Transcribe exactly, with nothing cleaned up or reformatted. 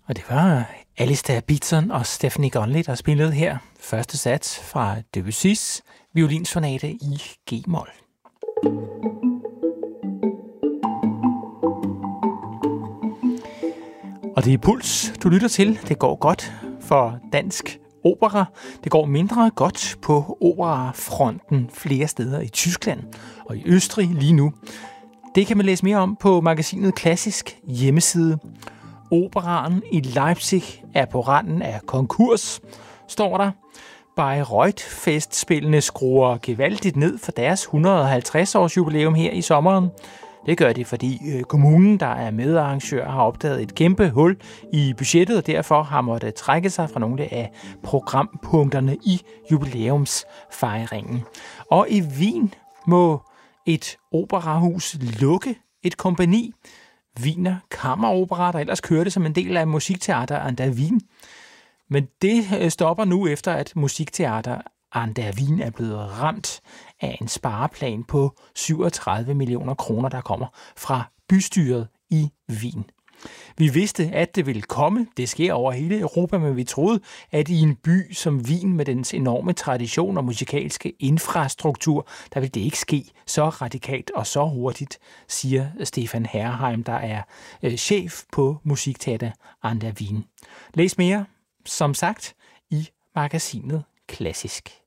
Og det var Alistair Beatson og Stephanie Gunley, der spillede her første sats fra Debussys violinsonate i G-mol. Og det er Puls, du lytter til. Det går godt for dansk opera. Det går mindre godt på operafronten flere steder i Tyskland og i Østrig lige nu. Det kan man læse mere om på magasinet Klassisk hjemmeside. Operaen i Leipzig er på randen af konkurs, står der. Bayreuth-festspillene skruer gevaldigt ned for deres et hundrede og halvtreds års jubilæum her i sommeren. Det gør det, fordi kommunen, der er medarrangør, har opdaget et kæmpe hul i budgettet, og derfor har måttet trække sig fra nogle af programpunkterne i jubilæumsfejringen. Og i Wien må et operahus lukke, et kompagni, Wiener Kammeropera, der ellers kørte som en del af Musiktheater an der Wien. Men det stopper nu efter, at Musiktheater an der Wien er blevet ramt af en spareplan på syvogtredive millioner kroner, der kommer fra bystyret i Wien. Vi vidste, at det ville komme. Det sker over hele Europa, men vi troede, at i en by som Wien med dens enorme tradition og musikalske infrastruktur, der vil det ikke ske så radikalt og så hurtigt, siger Stefan Herrheim, der er øh, chef på Musiktheater an der Wien. Læs mere, som sagt, i magasinet Klassisk.